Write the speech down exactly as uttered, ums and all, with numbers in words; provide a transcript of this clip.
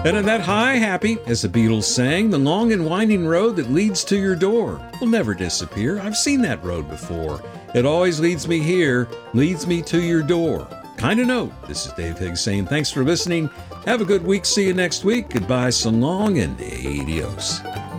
And in that high happy, as the Beatles sang, the long and winding road that leads to your door will never disappear. I've seen that road before. It always leads me here, leads me to your door. Kind of note. This is Dave Higgs saying thanks for listening. Have a good week. See you next week. Goodbye, so long, and adios.